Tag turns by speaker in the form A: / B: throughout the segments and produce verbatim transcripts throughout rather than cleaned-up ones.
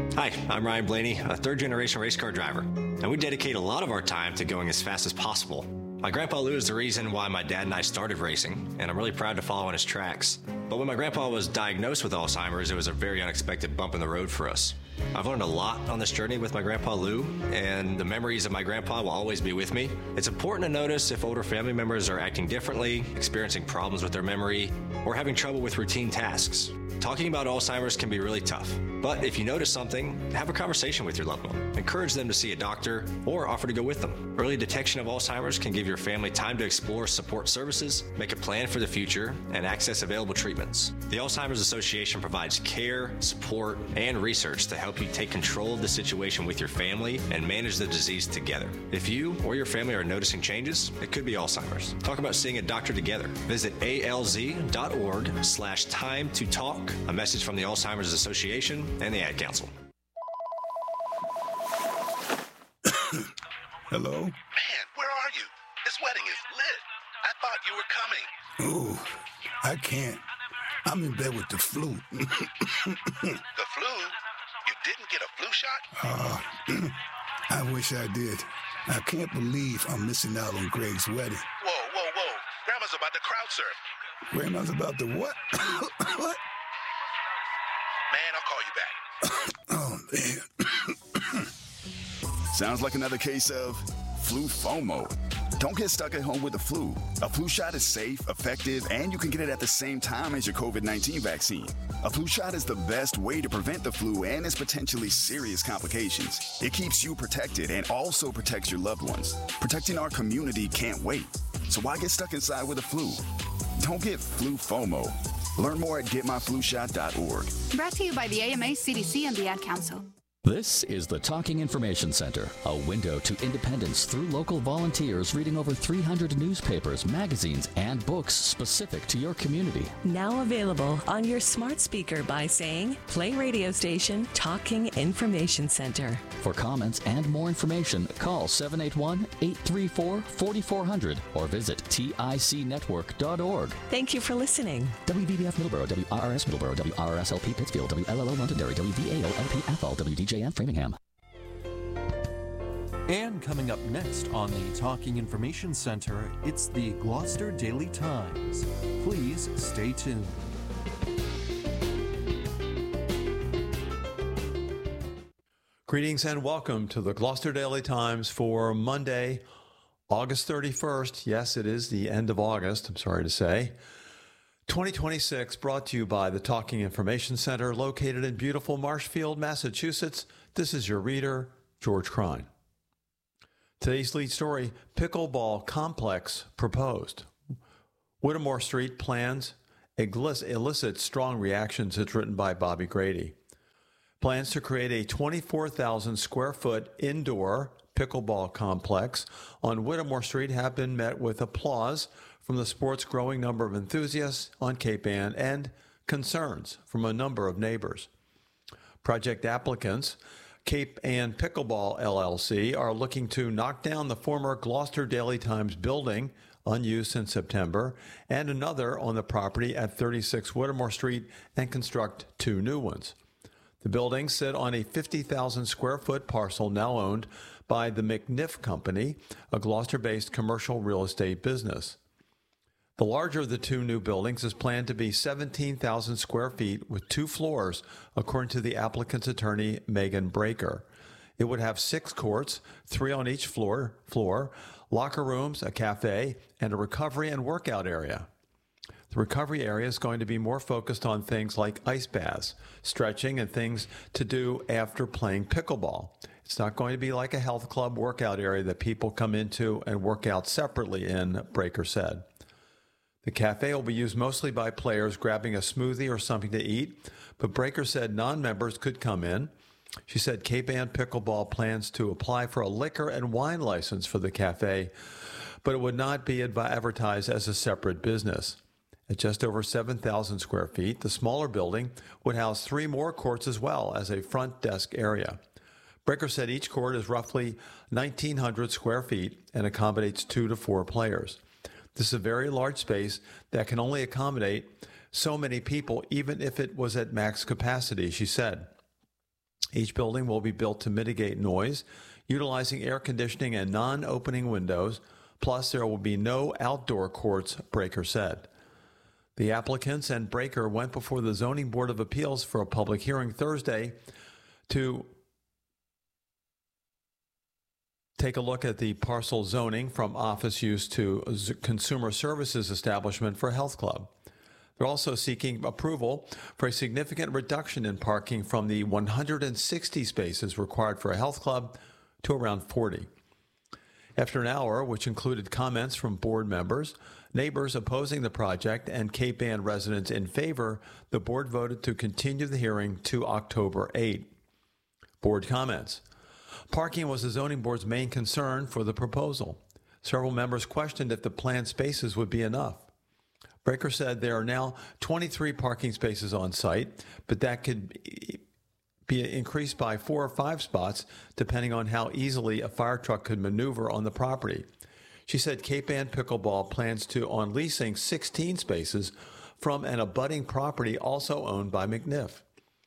A: Hi, I'm Ryan Blaney, a third-generation race car driver, and we dedicate a lot of our time to going as fast as possible. My Grandpa Lou is the reason why my dad and I started racing, and I'm really proud to follow in his tracks. But when my grandpa was diagnosed with Alzheimer's, it was a very unexpected bump in the road for us. I've learned a lot on this journey with my Grandpa Lou, and the memories of my grandpa will always be with me. It's important to notice if older family members are acting differently, experiencing problems with their memory, or having trouble with routine tasks. Talking about Alzheimer's can be really tough, but if you notice something, have a conversation with your loved one. Encourage them to see a doctor or offer to go with them. Early detection of Alzheimer's can give your family time to explore support services, make a plan for the future, and access available treatments. The Alzheimer's Association provides care, support, and research to help you take control of the situation with your family and manage the disease together. If you or your family are noticing changes, it could be Alzheimer's. Talk about seeing a doctor together. Visit alz.org slash time to talk. A message from the Alzheimer's Association and the Ad Council.
B: Hello?
C: Man, where are you? This wedding is lit. I thought you were coming.
B: Ooh, I can't. I'm in bed with the flu.
C: The flu? You didn't get a flu shot?
B: Uh, I wish I did. I can't believe I'm missing out on Greg's wedding.
C: Whoa, whoa, whoa. Grandma's about to crowd surf.
B: Grandma's about to what? What?
C: Man, I'll call you back.
B: Oh, man.
D: Sounds like another case of flu FOMO. Don't get stuck at home with the flu. A flu shot is safe, effective, and you can get it at the same time as your covid nineteen vaccine. A flu shot is the best way to prevent the flu and its potentially serious complications. It keeps you protected and also protects your loved ones. Protecting our community can't wait. So why get stuck inside with the flu? Don't get flu FOMO. Learn more at get my flu shot dot org.
E: Brought to you by the A M A, C D C, and the Ad Council.
F: This is the Talking Information Center, a window to independence through local volunteers reading over three hundred newspapers, magazines, and books specific to your community.
G: Now available on your smart speaker by saying, play radio station Talking Information Center.
F: For comments and more information, call seven eight one, eight three four, four four zero zero or visit tic network dot org.
G: Thank you for listening.
F: W V B F Middleborough, W R R S Middleborough, W R R S L P Pittsfield, W L L O Londonderry, W V A O L P F L, W D J F Framingham.
H: And coming up next on the Talking Information Center, it's the Gloucester Daily Times. Please stay tuned.
I: Greetings and welcome to the Gloucester Daily Times for Monday, August thirty-first. Yes, it is the end of August, I'm sorry to say. twenty twenty-six, brought to you by the Talking Information Center, located in beautiful Marshfield, Massachusetts. This is your reader, George Krein. Today's lead story, pickleball complex proposed. Whittemore Street plans elicit strong reactions. It's written by Bobby Grady. Plans to create a twenty-four thousand square foot indoor pickleball complex on Whittemore Street have been met with applause from the sport's growing number of enthusiasts on Cape Ann and concerns from a number of neighbors. Project applicants, Cape Ann Pickleball L L C, are looking to knock down the former Gloucester Daily Times building, unused since September, and another on the property at thirty-six Whittemore Street and construct two new ones. The buildings sit on a fifty thousand square foot parcel now owned by the McNiff Company, a Gloucester-based commercial real estate business. The larger of the two new buildings is planned to be seventeen thousand square feet with two floors, according to the applicant's attorney, Megan Breaker. It would have six courts, three on each floor, floor, locker rooms, a cafe, and a recovery and workout area. The recovery area is going to be more focused on things like ice baths, stretching, and things to do after playing pickleball. It's not going to be like a health club workout area that people come into and work out separately in, Breaker said. The cafe will be used mostly by players grabbing a smoothie or something to eat, but Breaker said non-members could come in. She said Cape Ann Pickleball plans to apply for a liquor and wine license for the cafe, but it would not be advertised as a separate business. At just over seven thousand square feet, the smaller building would house three more courts as well as a front desk area. Breaker said each court is roughly nineteen hundred square feet and accommodates two to four players. This is a very large space that can only accommodate so many people, even if it was at max capacity, she said. Each building will be built to mitigate noise, utilizing air conditioning and non-opening windows, plus there will be no outdoor courts, Breaker said. The applicants and Breaker went before the Zoning Board of Appeals for a public hearing Thursday to take a look at the parcel zoning from office use to consumer services establishment for a health club. They're also seeking approval for a significant reduction in parking from the one hundred sixty spaces required for a health club to around forty. After an hour, which included comments from board members, neighbors opposing the project, and Cape Ann residents in favor, the board voted to continue the hearing to October eighth. Board comments. Parking was the zoning board's main concern for the proposal. Several members questioned if the planned spaces would be enough. Breaker said there are now twenty-three parking spaces on site, but that could be increased by four or five spots depending on how easily a fire truck could maneuver on the property. She said Cape Ann Pickleball plans to on leasing sixteen spaces from an abutting property also owned by McNiff.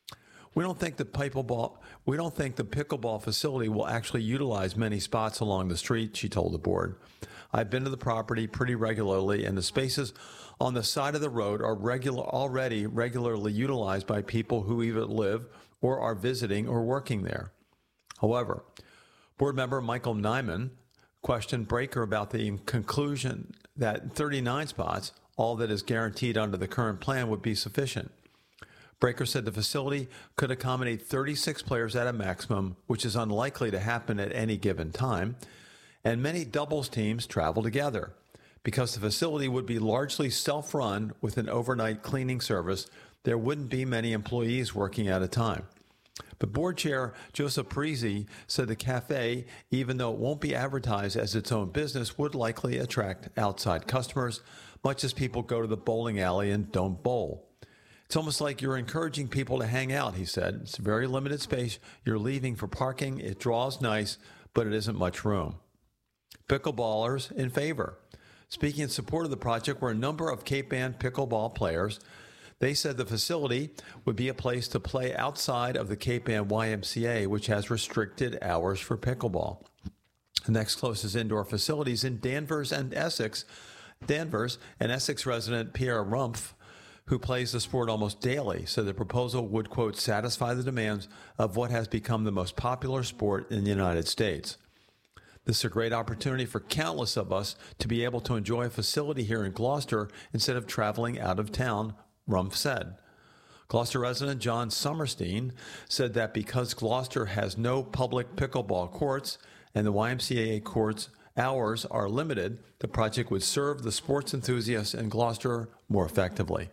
I: We don't think the pickleball we don't think the pickleball facility will actually utilize many spots along the street, she told the board. I've been to the property pretty regularly, and the spaces on the side of the road are regular already regularly utilized by people who either live or are visiting or working there. However, board member Michael Nyman questioned Breaker about the conclusion that thirty-nine spots, all that is guaranteed under the current plan, would be sufficient. Breaker said the facility could accommodate thirty-six players at a maximum, which is unlikely to happen at any given time, and many doubles teams travel together. Because the facility would be largely self-run with an overnight cleaning service, there wouldn't be many employees working at a time. But board chair Joseph Parisi said the cafe, even though it won't be advertised as its own business, would likely attract outside customers, much as people go to the bowling alley and don't bowl. It's almost like you're encouraging people to hang out, he said. It's a very limited space. You're leaving for parking. It draws nice, but it isn't much room. Pickleballers in favor. Speaking in support of the project were a number of Cape Ann pickleball players. They said the facility would be a place to play outside of the Cape Ann Y M C A, which has restricted hours for pickleball. The next closest indoor facilities in Danvers and Essex. Danvers and Essex resident Pierre Rumpf, who plays the sport almost daily, said the proposal would, quote, satisfy the demands of what has become the most popular sport in the United States. This is a great opportunity for countless of us to be able to enjoy a facility here in Gloucester instead of traveling out of town, Rumpf said. Gloucester resident John Summerstein said that because Gloucester has no public pickleball courts and the Y M C A courts hours are limited, the project would serve the sports enthusiasts in Gloucester more effectively.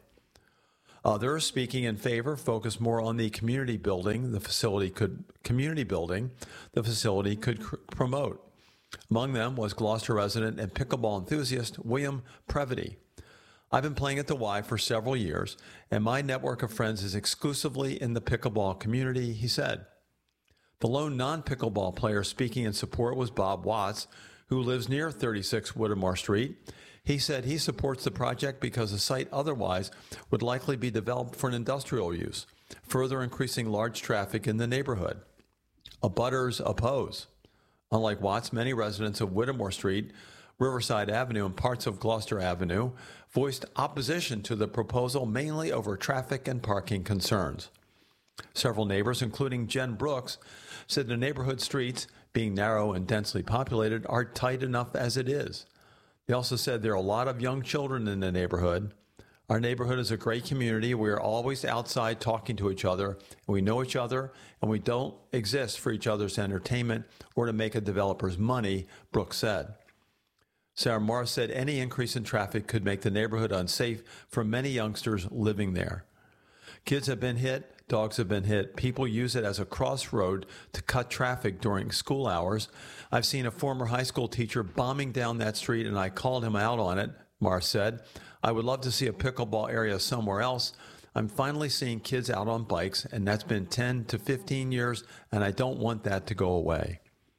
I: Others speaking in favor focused more on the community building the facility could community building the facility could cr- promote. Among them was Gloucester resident and pickleball enthusiast William Previty. I've been playing at the Y for several years, and my network of friends is exclusively in the pickleball community, he said. The lone non-pickleball player speaking in support was Bob Watts, who lives near thirty-six Whittemore Street. He said he supports the project because the site otherwise would likely be developed for an industrial use, further increasing large traffic in the neighborhood. Abutters oppose. Unlike Watts, many residents of Whittemore Street, Riverside Avenue, and parts of Gloucester Avenue voiced opposition to the proposal mainly over traffic and parking concerns. Several neighbors, including Jen Brooks, said the neighborhood streets, being narrow and densely populated, are tight enough as it is. They also said there are a lot of young children in the neighborhood. Our neighborhood is a great community. We are always outside talking to each other, and we know each other, and we don't exist for each other's entertainment or to make a developer's money, Brooks said. Sarah Morris said any increase in traffic could make the neighborhood unsafe for many youngsters living there. Kids have been hit. Dogs have been hit. People use it as a crossroad to cut traffic during school hours. I've seen a former high school teacher bombing down that street, and I called him out on it, Mars said. I would love to see a pickleball area somewhere else. I'm finally seeing kids out on bikes, and that's been ten to fifteen years, and I don't want that to go away.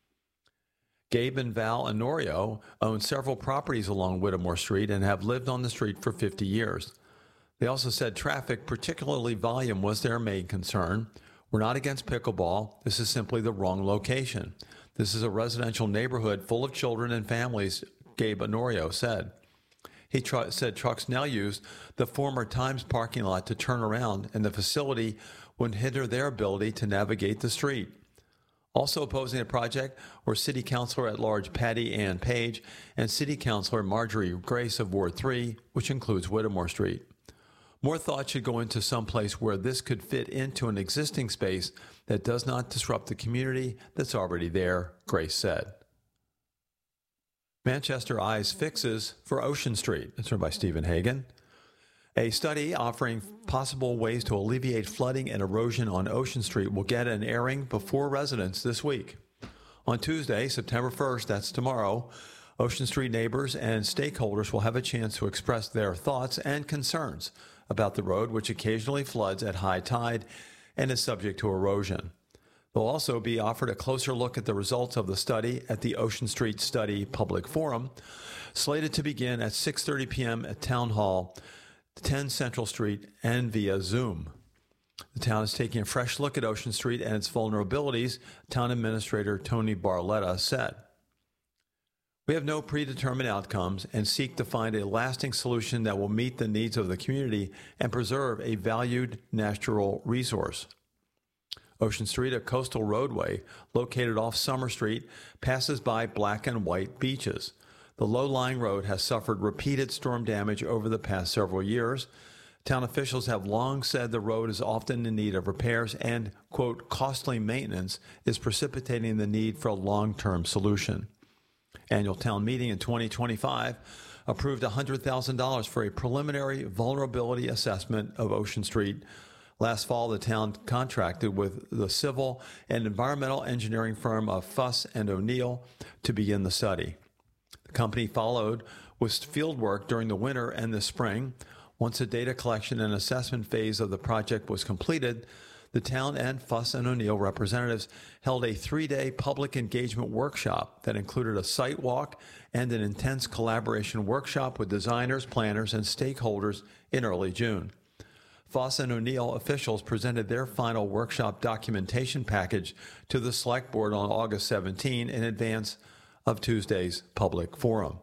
I: Gabe and Val Honorio own several properties along Whittemore Street and have lived on the street for fifty years. They also said traffic, particularly volume, was their main concern. We're not against pickleball. This is simply the wrong location. This is a residential neighborhood full of children and families, Gabe Honorio said. He tr- said trucks now use the former Times parking lot to turn around, and the facility would hinder their ability to navigate the street. Also opposing the project were City Councilor at Large Patty Ann Page and City Councilor Marjorie Grace of Ward three, which includes Whittemore Street. More thought should go into some place where this could fit into an existing space that does not disrupt the community that's already there, Grace said. Manchester eyes fixes for Ocean Street. That's written by Stephen Hagan. A study offering possible ways to alleviate flooding and erosion on Ocean Street will get an airing before residents this week. On Tuesday, September first, that's tomorrow, Ocean Street neighbors and stakeholders will have a chance to express their thoughts and concerns about the road, which occasionally floods at high tide and is subject to erosion. They'll also be offered a closer look at the results of the study at the Ocean Street Study Public Forum, slated to begin at six thirty p.m. at Town Hall, ten Central Street, and via Zoom. The town is taking a fresh look at Ocean Street and its vulnerabilities, Town Administrator Tony Barletta said. We have no predetermined outcomes and seek to find a lasting solution that will meet the needs of the community and preserve a valued natural resource. Ocean Street, a coastal roadway located off Summer Street, passes by black and white beaches. The low-lying road has suffered repeated storm damage over the past several years. Town officials have long said the road is often in need of repairs and, quote, costly maintenance is precipitating the need for a long-term solution. Annual town meeting in twenty twenty-five approved one hundred thousand dollars for a preliminary vulnerability assessment of Ocean Street. Last fall, the town contracted with the civil and environmental engineering firm of Fuss and O'Neill to begin the study. The company followed with field work during the winter and the spring. Once the data collection and assessment phase of the project was completed, the town and Fuss and O'Neill representatives held a three-day public engagement workshop that included a site walk and an intense collaboration workshop with designers, planners, and stakeholders in early June. Fuss and O'Neill officials presented their final workshop documentation package to the Select Board on August seventeenth in advance of Tuesday's public forum.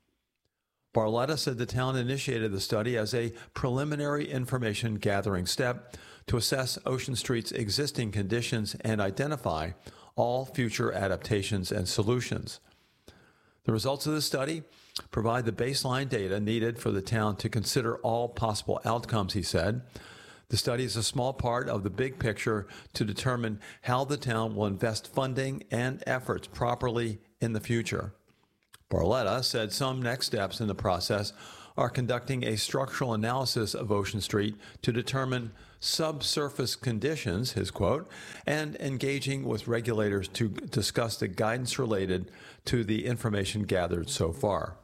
I: Barletta said the town initiated the study as a preliminary information gathering step to assess Ocean Street's existing conditions and identify all future adaptations and solutions. The results of the study provide the baseline data needed for the town to consider all possible outcomes, he said. The study is a small part of the big picture to determine how the town will invest funding and efforts properly in the future. Barletta said some next steps in the process are conducting a structural analysis of Ocean Street to determine subsurface conditions, his quote, and engaging with regulators to discuss the guidance related to the information gathered so far.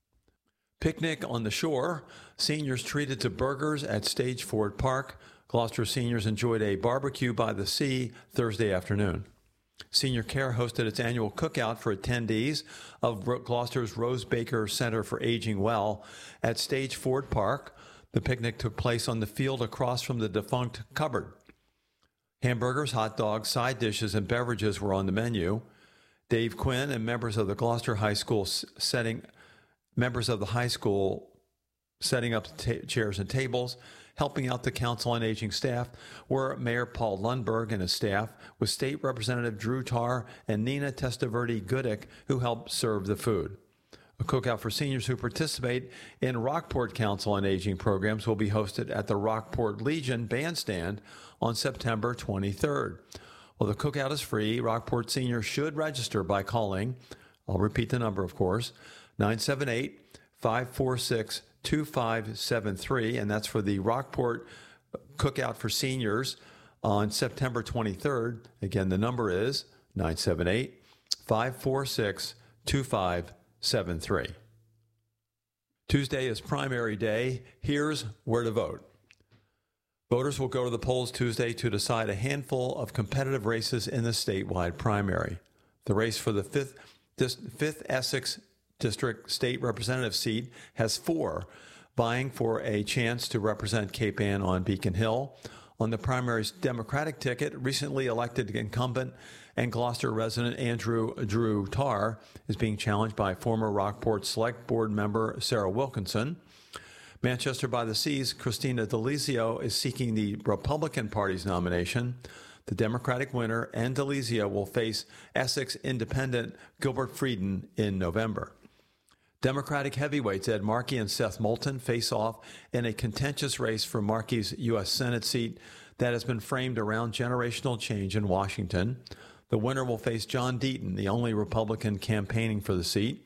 I: Picnic on the shore. Seniors treated to burgers at Stage Ford Park. Gloucester seniors enjoyed a barbecue by the sea Thursday afternoon. Senior Care hosted its annual cookout for attendees of Gloucester's Rose Baker Center for Aging Well at Stage Ford Park. The picnic took place on the field across from the defunct cupboard. Hamburgers, hot dogs, side dishes, and beverages were on the menu. Dave Quinn and members of the Gloucester High School setting members of the high school setting up t- chairs and tables. Helping out the Council on Aging staff were Mayor Paul Lundberg and his staff, with State Representative Drew Tarr and Nina Testaverde Goodick, who helped serve the food. A cookout for seniors who participate in Rockport Council on Aging programs will be hosted at the Rockport Legion Bandstand on September twenty-third. While the cookout is free, Rockport seniors should register by calling, I'll repeat the number, of course, nine seven eight, five four six, two five seven three, and that's for the Rockport Cookout for Seniors on September twenty-third. Again, the number is nine seven eight, five four six, two five seven three. Tuesday is primary day. Here's where to vote. Voters will go to the polls Tuesday to decide a handful of competitive races in the statewide primary. The race for the fifth, fifth Essex District State Representative seat has four vying for a chance to represent Cape Ann on Beacon Hill. On the primary's Democratic ticket, recently elected incumbent and Gloucester resident Andrew Drew Tarr is being challenged by former Rockport Select Board member Sarah Wilkinson. Manchester by the Sea's Christina D'Alizio is seeking the Republican Party's nomination. The Democratic winner and D'Alizio will face Essex independent Gilbert Frieden in November. Democratic heavyweights Ed Markey and Seth Moulton face off in a contentious race for Markey's U S Senate seat that has been framed around generational change in Washington. The winner will face John Deaton, the only Republican campaigning for the seat.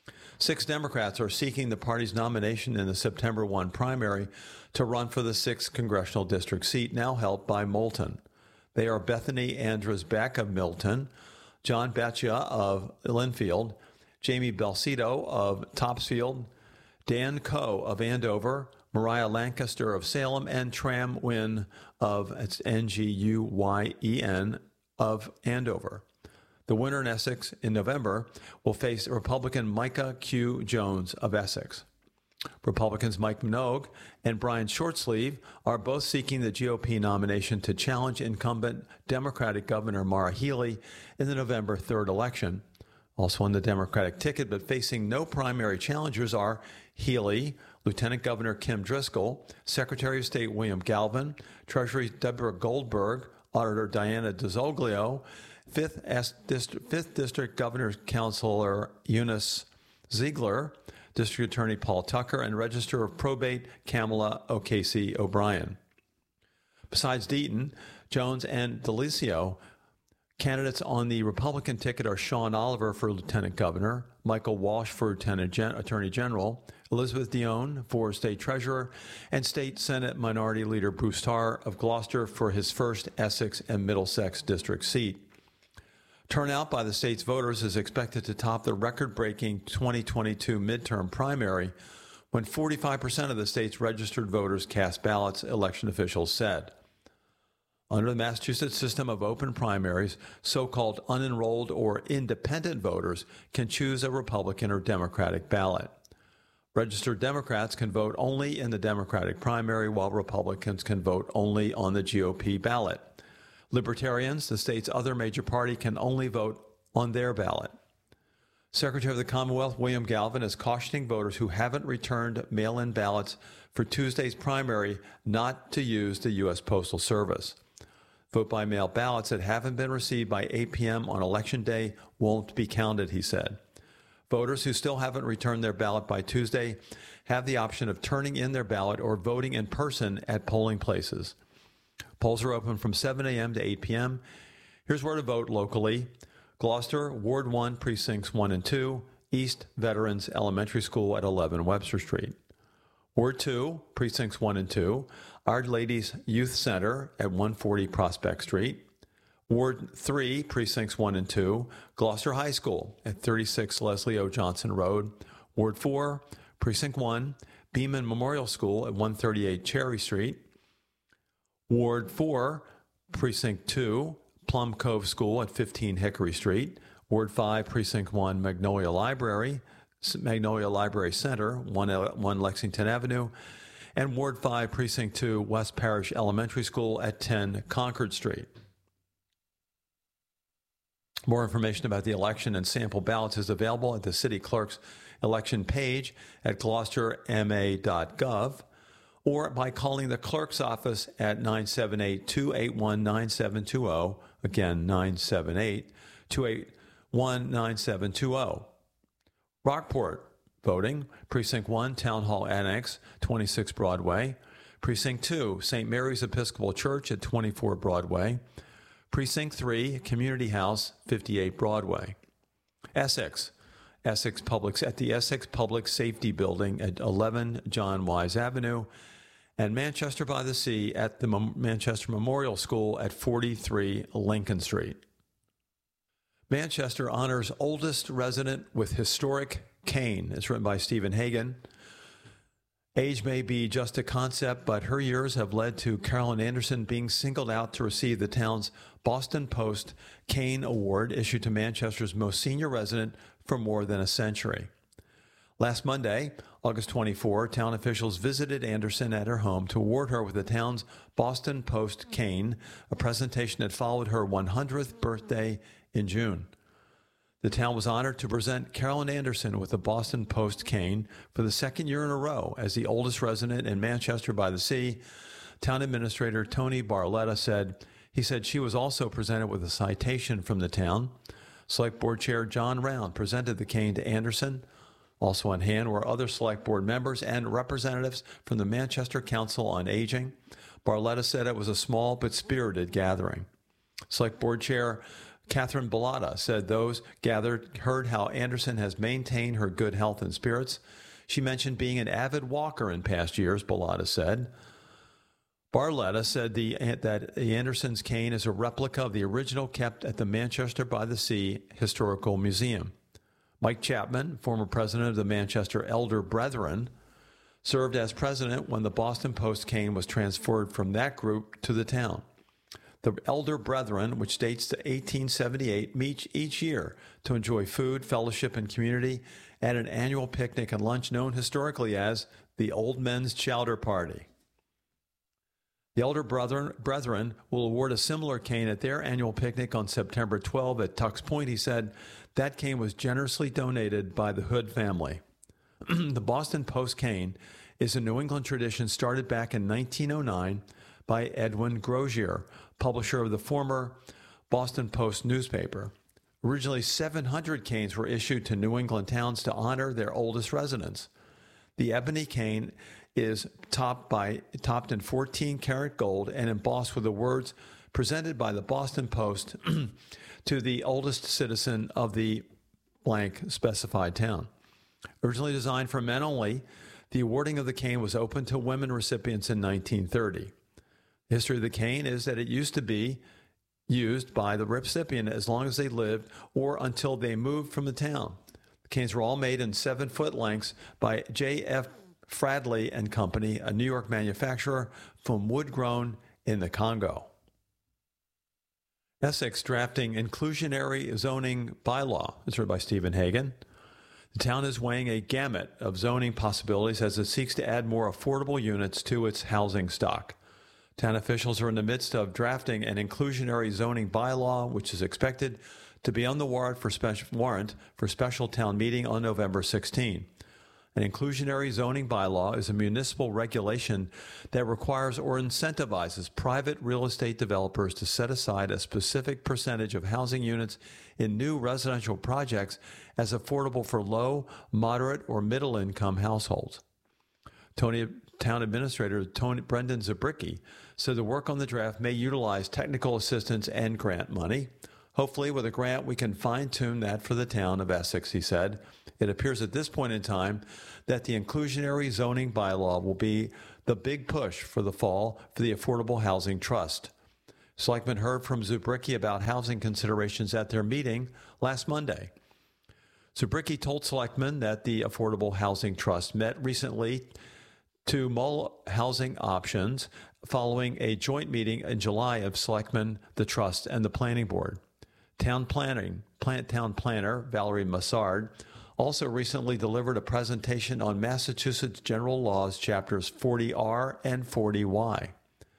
I: Six Democrats are seeking the party's nomination in the September first primary to run for the sixth congressional district seat now held by Moulton. They are Bethany Andrews Beck of Milton, John Beccia of Linfield, Jamie Belcito of Topsfield, Dan Coe of Andover, Mariah Lancaster of Salem, and Tram Nguyen of it's N G U Y E N of Andover. The winner in Essex in November will face Republican Micah Q. Jones of Essex. Republicans Mike Minogue and Brian Shortsleeve are both seeking the G O P nomination to challenge incumbent Democratic Governor Maura Healey in the November third election. Also on the Democratic ticket, but facing no primary challengers are Healey, Lieutenant Governor Kim Driscoll, Secretary of State William Galvin, Treasury Deborah Goldberg, Auditor Diana DeZoglio, fifth, District, fifth District Governor's Counselor Eunice Ziegler, District Attorney Paul Tucker, and Register of Probate Kamala O'Casey O'Brien. Besides Deaton, Jones, and D'Alizio, candidates on the Republican ticket are Sean Oliver for Lieutenant Governor, Michael Walsh for Lieutenant Gen- Attorney General, Elizabeth Dione for State Treasurer, and State Senate Minority Leader Bruce Tarr of Gloucester for his first Essex and Middlesex district seat. Turnout by the state's voters is expected to top the record-breaking twenty twenty-two midterm primary when forty-five percent of the state's registered voters cast ballots, election officials said. Under the Massachusetts system of open primaries, so-called unenrolled or independent voters can choose a Republican or Democratic ballot. Registered Democrats can vote only in the Democratic primary, while Republicans can vote only on the G O P ballot. Libertarians, the state's other major party, can only vote on their ballot. Secretary of the Commonwealth William Galvin is cautioning voters who haven't returned mail-in ballots for Tuesday's primary not to use the U S Postal Service. Vote-by-mail ballots that haven't been received by eight p.m. on Election Day won't be counted, he said. Voters who still haven't returned their ballot by Tuesday have the option of turning in their ballot or voting in person at polling places. Polls are open from seven a.m. to eight p.m. Here's where to vote locally. Gloucester, Ward one, Precincts one and two, East Veterans Elementary School at eleven Webster Street. Ward two, Precincts one and two, Our Ladies Youth Center at one forty Prospect Street. Ward three, Precincts one and two, Gloucester High School at thirty-six Leslie O. Johnson Road. Ward four, Precinct one, Beeman Memorial School at one thirty-eight Cherry Street. Ward four, Precinct two, Plum Cove School at fifteen Hickory Street. Ward five, Precinct one, Magnolia Library, Magnolia Library Center, one, one Lexington Avenue. And Ward five, Precinct two, West Parish Elementary School at ten Concord Street. More information about the election and sample ballots is available at the City Clerk's election page at gloucester m a dot gov or by calling the clerk's office at nine seven eight, two eight one, nine seven two zero, again, nine seven eight, two eight one, nine seven two zero. Rockport voting, Precinct one, Town Hall Annex, twenty-six Broadway. Precinct two, Saint Mary's Episcopal Church at twenty-four Broadway. Precinct three, Community House, fifty-eight Broadway. Essex, Essex Public at the Essex Public Safety Building at eleven John Wise Avenue, and Manchester by the Sea at the Mem- Manchester Memorial School at forty-three Lincoln Street. Manchester honors oldest resident with historic cane. It's written by Stephen Hagan. Age may be just a concept, but her years have led to Carolyn Anderson being singled out to receive the town's Boston Post Cane Award, issued to Manchester's most senior resident for more than a century. Last Monday, August twenty-fourth, town officials visited Anderson at her home to award her with the town's Boston Post cane, a presentation that followed her one hundredth birthday in June. The town was honored to present Carolyn Anderson with the Boston Post cane for the second year in a row as the oldest resident in Manchester by the Sea. Town Administrator Tony Barletta said, he said she was also presented with a citation from the town. Select Board Chair John Round presented the cane to Anderson. Also on hand were other Select Board members and representatives from the Manchester Council on Aging. Barletta said it was a small but spirited gathering. Select Board Chair Catherine Bellata said those gathered heard how Anderson has maintained her good health and spirits. She mentioned being an avid walker in past years, Bellata said. Barletta said the, that the Anderson's cane is a replica of the original kept at the Manchester by the Sea Historical Museum. Mike Chapman, former president of the Manchester Elder Brethren, served as president when the Boston Post cane was transferred from that group to the town. The Elder Brethren, which dates to eighteen seventy-eight, meet each year to enjoy food, fellowship, and community at an annual picnic and lunch known historically as the Old Men's Chowder Party. The Elder Brethren, Brethren will award a similar cane at their annual picnic on September twelfth at Tux Point. He said that cane was generously donated by the Hood family. The Boston Post cane is a New England tradition started back in nineteen oh nine by Edwin Grozier, publisher of the former Boston Post newspaper. Originally, seven hundred canes were issued to New England towns to honor their oldest residents. The ebony cane is topped by topped in fourteen karat gold and embossed with the words presented by the Boston Post to the oldest citizen of the blank specified town. Originally designed for men only, the awarding of the cane was open to women recipients in nineteen thirty. The history of the cane is that it used to be used by the recipient as long as they lived or until they moved from the town. The canes were all made in seven-foot lengths by J F Fradley and Company, a New York manufacturer, from wood grown in the Congo. Essex drafting inclusionary zoning bylaw. It's read by Stephen Hagan. The town is weighing a gamut of zoning possibilities as it seeks to add more affordable units to its housing stock. Town officials are in the midst of drafting an inclusionary zoning bylaw, which is expected to be on the warrant for special, warrant for special town meeting on November sixteenth. An inclusionary zoning bylaw is a municipal regulation that requires or incentivizes private real estate developers to set aside a specific percentage of housing units in new residential projects as affordable for low, moderate, or middle-income households. Tony, Town Administrator Tony, Brendan Zabricki said the work on the draft may utilize technical assistance and grant money. Hopefully, with a grant, we can fine-tune that for the town of Essex, he said. It appears at this point in time that the inclusionary zoning bylaw will be the big push for the fall for the Affordable Housing Trust. Selectmen heard from Zubricki about housing considerations at their meeting last Monday. Zubricki told selectmen that the Affordable Housing Trust met recently to mull housing options following a joint meeting in July of selectmen, the trust, and the planning board. Town planning, plant town planner Valerie Massard also recently delivered a presentation on Massachusetts General Laws Chapters forty R and forty Y.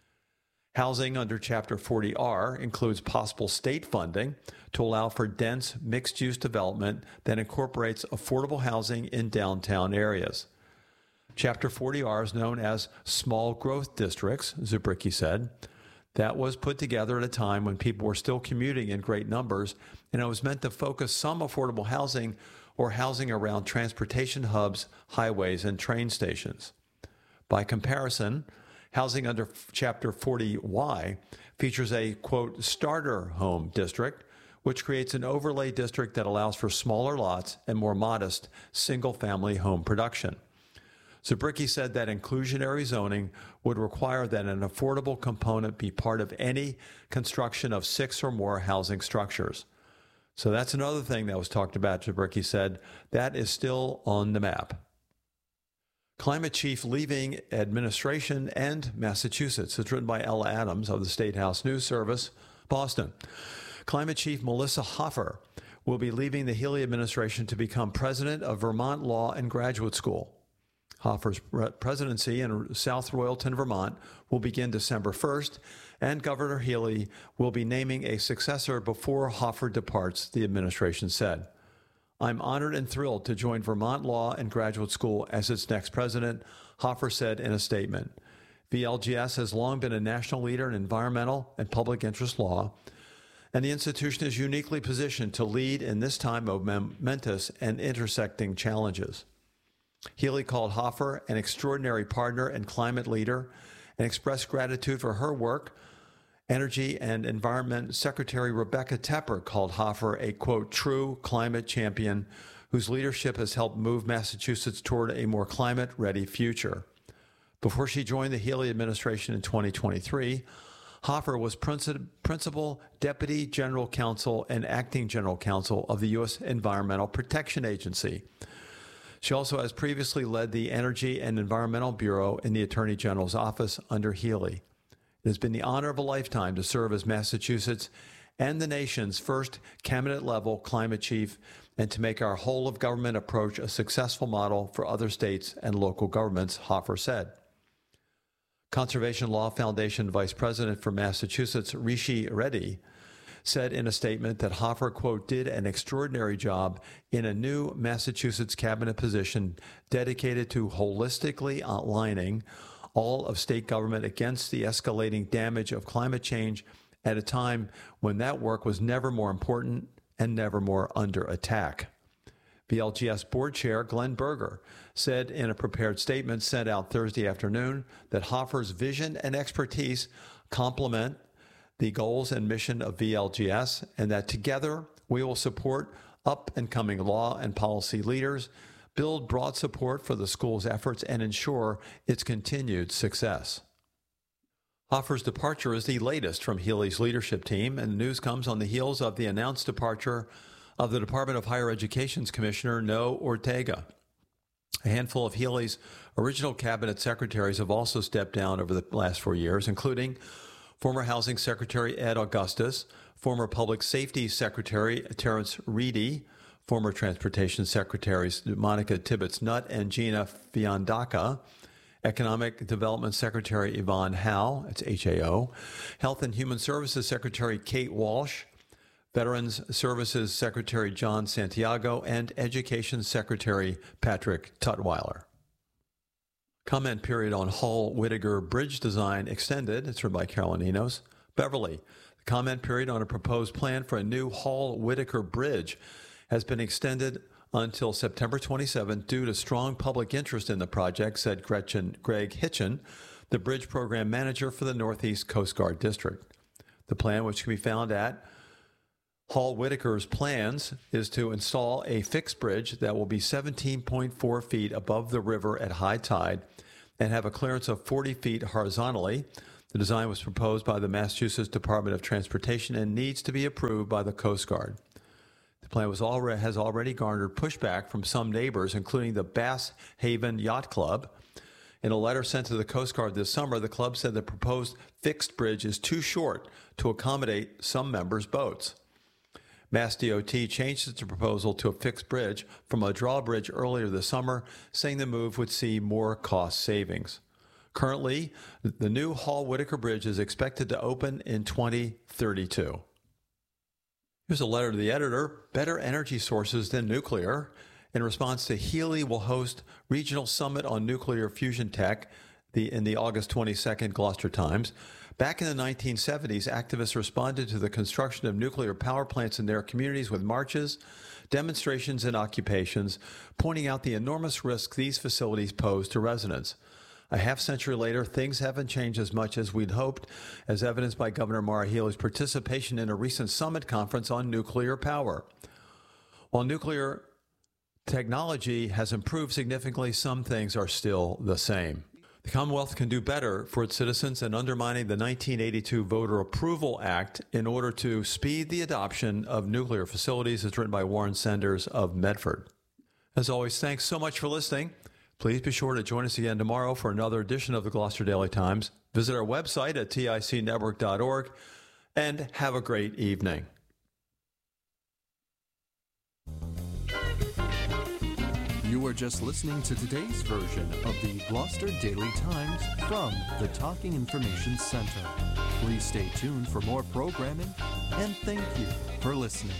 I: Housing under Chapter forty R includes possible state funding to allow for dense mixed-use development that incorporates affordable housing in downtown areas. Chapter forty R is known as Small Growth Districts, Zubricki said. That was put together at a time when people were still commuting in great numbers, and it was meant to focus some affordable housing or housing around transportation hubs, highways, and train stations. By comparison, housing under Chapter forty Y features a, quote, starter home district, which creates an overlay district that allows for smaller lots and more modest single-family home production. Zubricki said that inclusionary zoning would require that an affordable component be part of any construction of six or more housing structures. So that's another thing that was talked about, Zubricki said. That is still on the map. Climate Chief leaving administration and Massachusetts. It's written by Ella Adams of the State House News Service, Boston. Climate Chief Melissa Hoffer will be leaving the Healey administration to become president of Vermont Law and Graduate School. Hoffer's presidency in South Royalton, Vermont, will begin December first, and Governor Healey will be naming a successor before Hoffer departs, the administration said. I'm honored and thrilled to join Vermont Law and Graduate School as its next president, Hoffer said in a statement. V L G S has long been a national leader in environmental and public interest law, and the institution is uniquely positioned to lead in this time of momentous and intersecting challenges. Healey called Hoffer an extraordinary partner and climate leader and expressed gratitude for her work. Energy and Environment Secretary Rebecca Tepper called Hoffer a, quote, true climate champion whose leadership has helped move Massachusetts toward a more climate-ready future. Before she joined the Healey administration in twenty twenty-three, Hoffer was Principal Deputy General Counsel and Acting General Counsel of the U S Environmental Protection Agency. She also has previously led the Energy and Environmental Bureau in the Attorney General's office under Healey. It has been the honor of a lifetime to serve as Massachusetts and the nation's first cabinet-level climate chief and to make our whole-of-government approach a successful model for other states and local governments, Hoffer said. Conservation Law Foundation Vice President for Massachusetts, Rishi Reddy, said in a statement that Hoffer, quote, did an extraordinary job in a new Massachusetts cabinet position dedicated to holistically aligning all of state government against the escalating damage of climate change at a time when that work was never more important and never more under attack. V L G S Board Chair Glenn Berger said in a prepared statement sent out Thursday afternoon that Hoffer's vision and expertise complement the goals and mission of V L G S, and that together we will support up-and-coming law and policy leaders, build broad support for the school's efforts, and ensure its continued success. Hoffer's departure is the latest from Healey's leadership team, and the news comes on the heels of the announced departure of the Department of Higher Education's Commissioner Noe Ortega. A handful of Healey's original cabinet secretaries have also stepped down over the last four years, including former Housing Secretary Ed Augustus, former Public Safety Secretary Terrence Reedy, former Transportation Secretaries Monica Tibbetts-Nutt and Gina Fiandaca, Economic Development Secretary Yvonne Howe, that's H A O, Health and Human Services Secretary Kate Walsh, Veterans Services Secretary John Santiago, and Education Secretary Patrick Tutwiler. Comment period on Hall-Whittaker Bridge design extended. It's written by Carolyn Enos. Beverly, the comment period on a proposed plan for a new Hall-Whittaker Bridge has been extended until September twenty-seventh due to strong public interest in the project, said Gretchen Greg Hitchen, the bridge program manager for the Northeast Coast Guard District. The plan, which can be found at Hall-Whittaker's plans, is to install a fixed bridge that will be seventeen point four feet above the river at high tide and have a clearance of forty feet horizontally. The design was proposed by the Massachusetts Department of Transportation and needs to be approved by the Coast Guard. The plan was already, has already garnered pushback from some neighbors, including the Bass Haven Yacht Club. In a letter sent to the Coast Guard this summer, the club said the proposed fixed bridge is too short to accommodate some members' boats. Mass D O T changed its proposal to a fixed bridge from a drawbridge earlier this summer, saying the move would see more cost savings. Currently, the new Hall-Whittaker Bridge is expected to open in twenty thirty-two. Here's a letter to the editor. Better energy sources than nuclear. In response to Healey will host Regional Summit on Nuclear Fusion Tech the, in the August twenty-second Gloucester Times. Back in the nineteen seventies, activists responded to the construction of nuclear power plants in their communities with marches, demonstrations, and occupations, pointing out the enormous risk these facilities pose to residents. A half century later, things haven't changed as much as we'd hoped, as evidenced by Governor Maura Healey's participation in a recent summit conference on nuclear power. While nuclear technology has improved significantly, some things are still the same. The Commonwealth can do better for its citizens in undermining the nineteen eighty-two Voter Approval Act in order to speed the adoption of nuclear facilities, as written by Warren Sanders of Medford. As always, thanks so much for listening. Please be sure to join us again tomorrow for another edition of the Gloucester Daily Times. Visit our website at tic network dot org and have a great evening.
H: You were just listening to today's version of the Gloucester Daily Times from the Talking Information Center. Please stay tuned for more programming, and thank you for listening.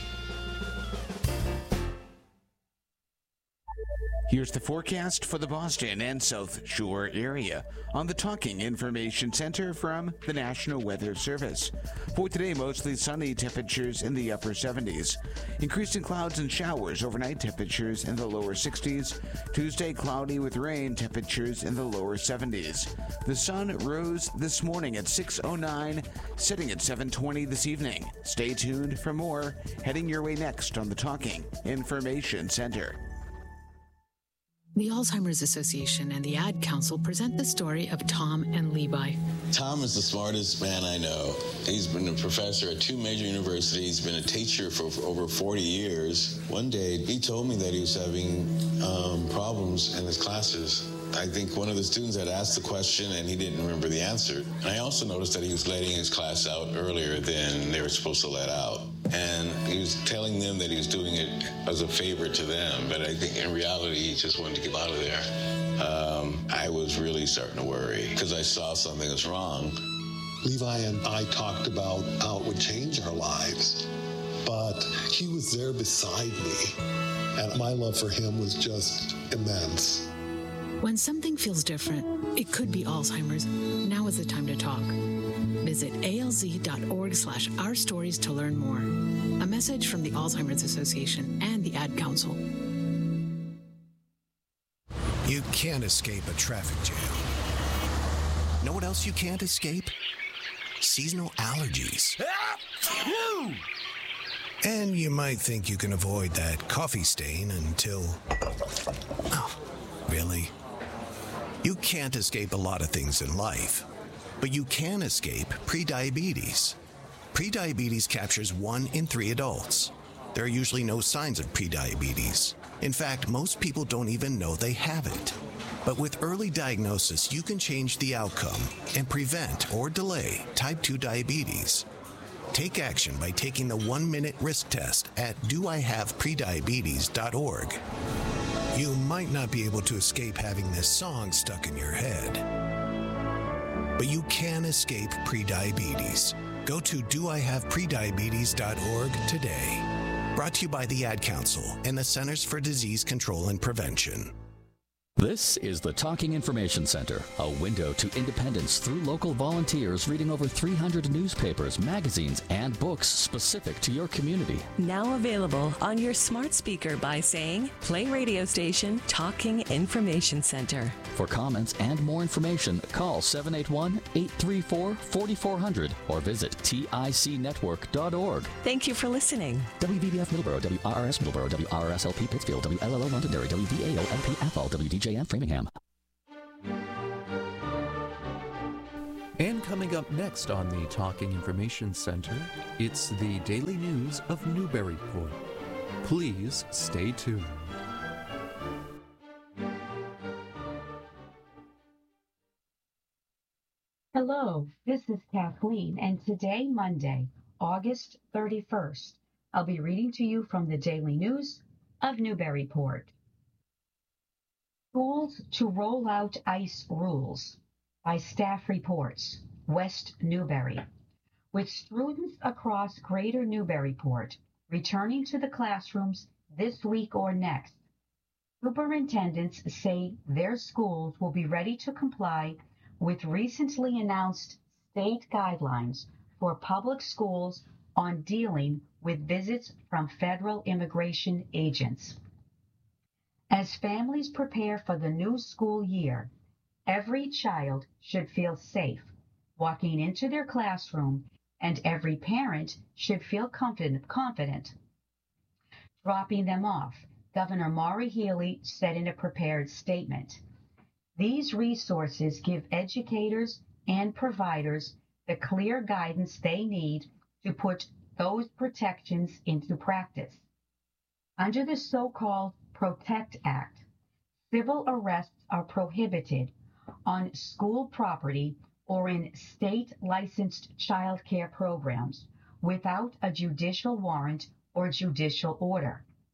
J: Here's the forecast for the Boston and South Shore area on the Talking Information Center from the National Weather Service. For today, mostly sunny, temperatures in the upper seventies. Increasing clouds and showers, overnight temperatures in the lower sixties. Tuesday, cloudy with rain, temperatures in the lower seventies. The sun rose this morning at six oh nine, setting at seven twenty this evening. Stay tuned for more, heading your way next on the Talking Information Center.
K: The Alzheimer's Association and the Ad Council present the story of Tom and Levi.
L: Tom is the smartest man I know. He's been a professor at two major universities, been a teacher for over forty years. One day, he told me that he was having um, problems in his classes. I think one of the students had asked the question and he didn't remember the answer. And I also noticed that he was letting his class out earlier than they were supposed to let out. And he was telling them that he was doing it as a favor to them, but I think in reality he just wanted to get out of there. Um, I was really starting to worry because I saw something was wrong.
M: Levi and I talked about how it would change our lives, but he was there beside me, and my love for him was just immense.
K: When something feels different, it could be Alzheimer's. Now is the time to talk. Visit alz.org slash our stories to learn more. A message from the Alzheimer's Association and the Ad Council.
N: You can't escape a traffic jam. Know what else you can't escape? Seasonal allergies. And you might think you can avoid that coffee stain until... Oh, really? You can't escape a lot of things in life, but you can escape prediabetes. Prediabetes captures one in three adults. There are usually no signs of prediabetes. In fact, most people don't even know they have it. But with early diagnosis, you can change the outcome and prevent or delay type two diabetes. Take action by taking the one-minute risk test at do I have prediabetes dot org. You might not be able to escape having this song stuck in your head, but you can escape prediabetes. Go to do I have prediabetes dot org today. Brought to you by the Ad Council and the Centers for Disease Control and Prevention.
F: This is the Talking Information Center, a window to independence through local volunteers reading over three hundred newspapers, magazines, and books specific to your community.
G: Now available on your smart speaker by saying, play radio station Talking Information Center.
F: For comments and more information, call seven eight one, eight three four, four four zero zero or visit tic network dot org.
G: Thank you for listening.
F: W V B F Middleborough, W R R S Middleborough, W R R S L P Pittsfield, W L L O Londonderry, W V A O L P F L, W D J and Framingham.
H: And coming up next on the Talking Information Center, it's the Daily News of Newburyport. Please stay tuned.
O: Hello, this is Kathleen, and today, Monday, August thirty-first, I'll be reading to you from the Daily News of Newburyport. Schools to roll out ICE rules by staff reports, West Newbury. With students across Greater Newburyport returning to the classrooms this week or next, superintendents say their schools will be ready to comply with recently announced state guidelines for public schools on dealing with visits from federal immigration agents. As families prepare for the new school year, every child should feel safe walking into their classroom, and every parent should feel confident, confident dropping them off, Governor Maura Healey said in a prepared statement. These resources give educators and providers the clear guidance they need to put those protections into practice. Under the so-called PROTECT Act, civil arrests are prohibited on school property or in state-licensed child care programs without a judicial warrant or judicial order.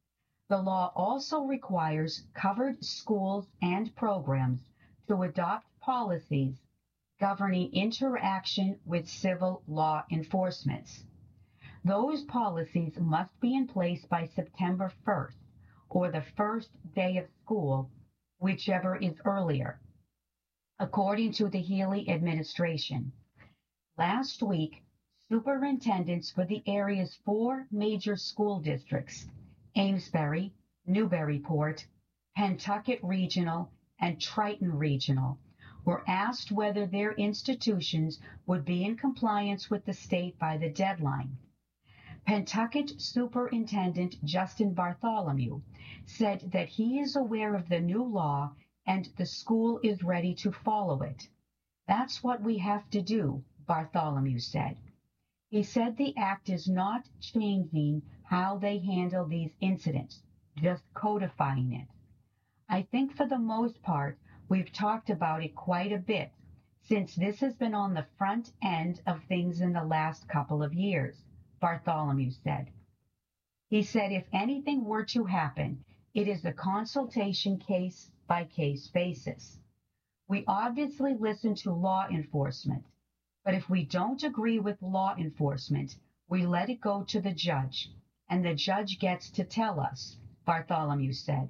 O: The law also requires covered schools and programs to adopt policies governing interaction with civil law enforcement. Those policies must be in place by September first, or the first day of school, whichever is earlier, according to the Healy administration. Last week, superintendents for the area's four major school districts, Amesbury, Newburyport, Pentucket Regional, and Triton Regional, were asked whether their institutions would be in compliance with the state by the deadline. Pentucket Superintendent Justin Bartholomew said that he is aware of the new law and the school is ready to follow it. That's what we have to do, Bartholomew said. He said the act is not changing how they handle these incidents, just codifying it. I think for the most part, we've talked about it quite a bit, since this has been on the front end of things in the last couple of years, Bartholomew said. He said if anything were to happen, it is a consultation case-by-case basis. We obviously listen to law enforcement, but if we don't agree with law enforcement, we let it go to the judge, and the judge gets to tell us, Bartholomew said.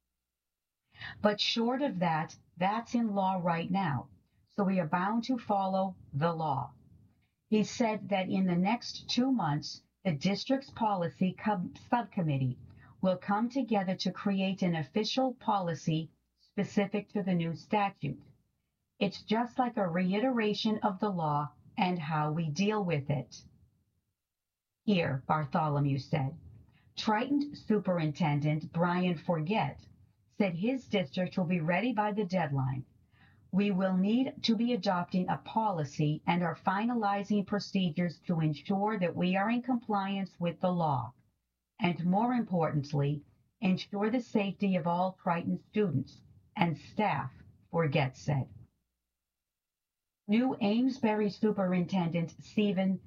O: But short of that, that's in law right now, so we are bound to follow the law. He said that in the next two months, the district's policy subcommittee will come together to create an official policy specific to the new statute. It's just like a reiteration of the law and how we deal with it. Here, Bartholomew said. Triton Superintendent Brian Forget said his district will be ready by the deadline. We will need to be adopting a policy and are finalizing procedures to ensure that we are in compliance with the law, and more importantly, ensure the safety of all Triton students and staff, Forget said. New Amesbury Superintendent Stephen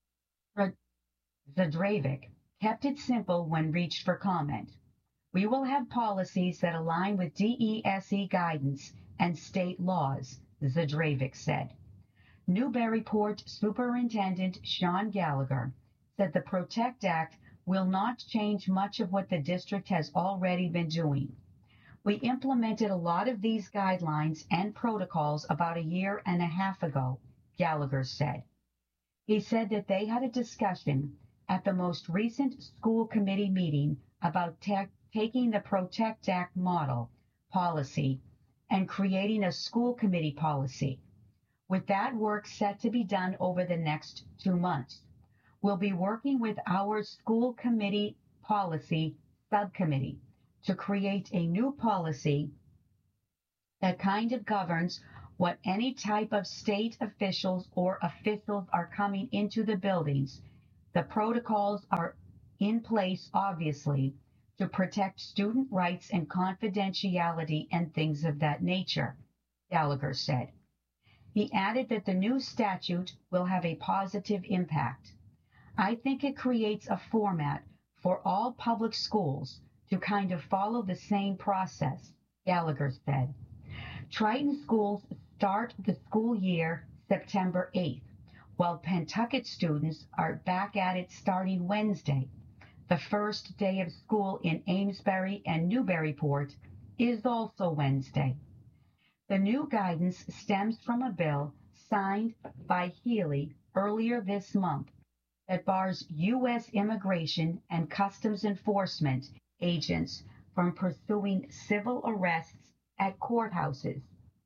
O: Zdravic kept it simple when reached for comment. We will have policies that align with D E S E guidance and state laws, Zdravic said. Newburyport Superintendent Sean Gallagher said the PROTECT Act will not change much of what the district has already been doing. We implemented a lot of these guidelines and protocols about a year and a half ago, Gallagher said. He said that they had a discussion at the most recent school committee meeting about tech taking the PROTECT Act model policy and creating a school committee policy, with that work set to be done over the next two months. We'll be working with our school committee policy subcommittee to create a new policy that kind of governs what any type of state officials or officials are coming into the buildings. The protocols are in place, obviously, to protect student rights and confidentiality and things of that nature, Gallagher said. He added that the new statute will have a positive impact. I think it creates a format for all public schools to kind of follow the same process, Gallagher said. Triton schools start the school year September eighth, while Pentucket students are back at it starting Wednesday. The first day of school in Amesbury and Newburyport is also Wednesday. The new guidance stems from a bill signed by Healy earlier this month that bars U S immigration and customs enforcement agents from pursuing civil arrests at courthouses,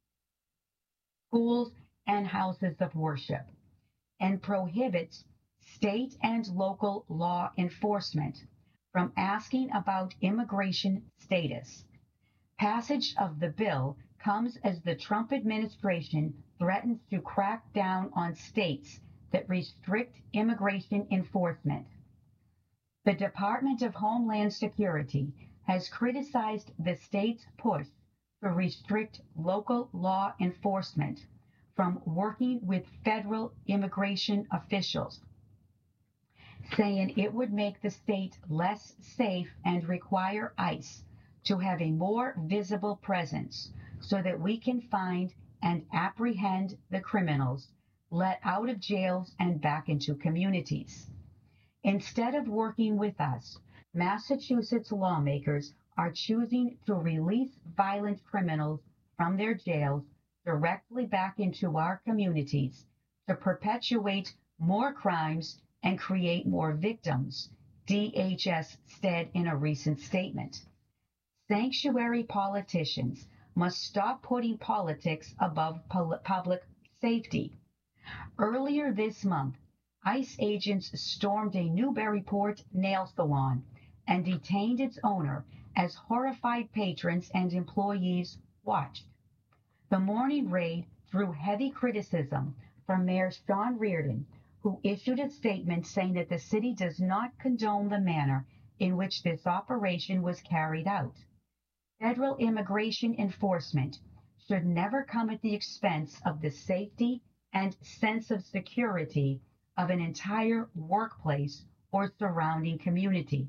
O: schools, and houses of worship, and prohibits state and local law enforcement from asking about immigration status. Passage of the bill comes as the Trump administration threatens to crack down on states that restrict immigration enforcement. The Department of Homeland Security has criticized the state's push to restrict local law enforcement from working with federal immigration officials. saying it would make the state less safe and require ICE to have a more visible presence so that we can find and apprehend the criminals let out of jails and back into communities. Instead of working with us, Massachusetts lawmakers are choosing to release violent criminals from their jails directly back into our communities to perpetuate more crimes and create more victims, D H S said in a recent statement. Sanctuary politicians must stop putting politics above pol- public safety. Earlier this month, ICE agents stormed a Newburyport nail salon and detained its owner as horrified patrons and employees watched. The morning raid drew heavy criticism from Mayor Sean Reardon, who issued a statement saying that the city does not condone the manner in which this operation was carried out. Federal immigration enforcement should never come at the expense of the safety and sense of security of an entire workplace or surrounding community.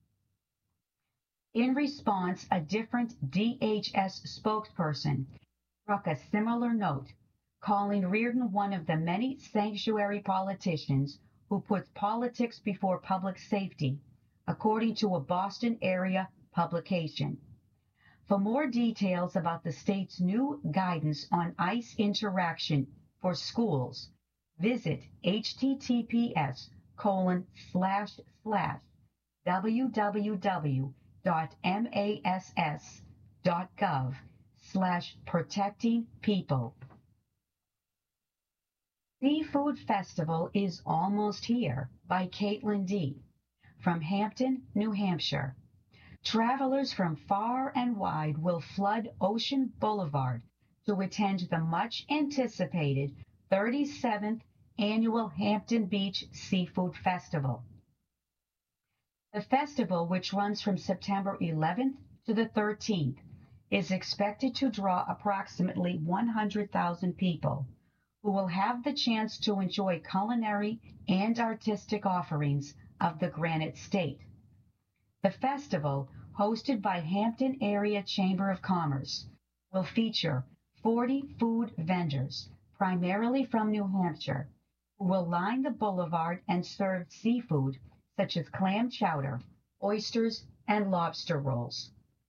O: In response, a different D H S spokesperson struck a similar note, calling Reardon one of the many sanctuary politicians who puts politics before public safety, according to a Boston area publication. For more details about the state's new guidance on ICE interaction for schools, visit https colon slash slash www dot mass dot gov slash protecting people. Seafood Festival is Almost Here by Caitlin D. from Hampton, New Hampshire. Travelers from far and wide will flood Ocean Boulevard to attend the much-anticipated thirty-seventh Annual Hampton Beach Seafood Festival. The festival, which runs from September eleventh to the thirteenth, is expected to draw approximately one hundred thousand people, who will have the chance to enjoy culinary and artistic offerings of the Granite State. The festival, hosted by Hampton Area Chamber of Commerce, will feature forty food vendors, primarily from New Hampshire, who will line the boulevard and serve seafood such as clam chowder, oysters, and lobster rolls,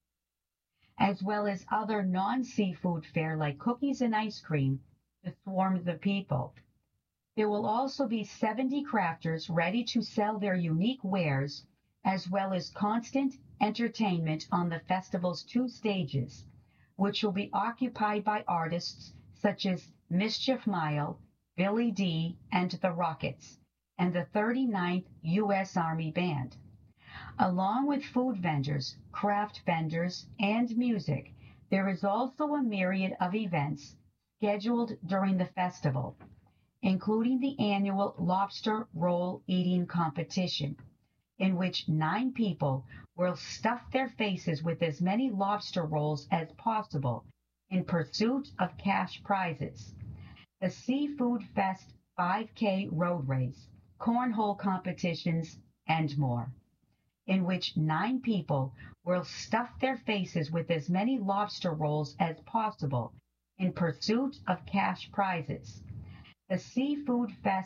O: as well as other non-seafood fare like cookies and ice cream to swarm the people. There will also be seventy crafters ready to sell their unique wares, as well as constant entertainment on the festival's two stages, which will be occupied by artists such as Mischief Mile, Billy D, and the Rockets, and the thirty-ninth U S Army Band. Along with food vendors, craft vendors, and music, there is also a myriad of events scheduled during the festival, including the annual lobster roll eating competition, in which nine people will stuff their faces with as many lobster rolls as possible in pursuit of cash prizes. The Seafood Fest five K road race, cornhole competitions, and more, in which nine people will stuff their faces with as many lobster rolls as possible in pursuit of cash prizes. The Seafood Fest